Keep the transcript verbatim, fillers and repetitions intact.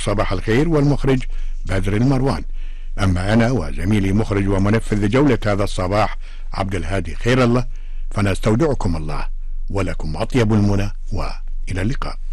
صباح الخير، والمخرج بدر المروان. أما أنا وزميلي مخرج ومنفذ جولة هذا الصباح عبد الهادي خير الله، فنستودعكم الله ولكم أطيب المنى، وإلى اللقاء.